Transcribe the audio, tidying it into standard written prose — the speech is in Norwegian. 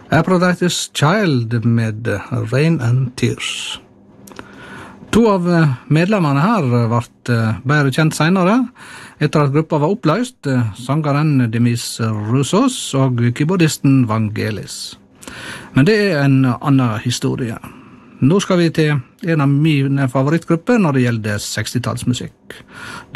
Aphrodite's Child med Rain and Tears. To av medlemmene her ble bedre kjent senere, etter at gruppa var oppløst, sangeren Demis Roussos og keyboardisten Vangelis. Men det en annen historie. Nå skal vi til en av mine favorittgrupper når det gjelder 60-tallsmusikk.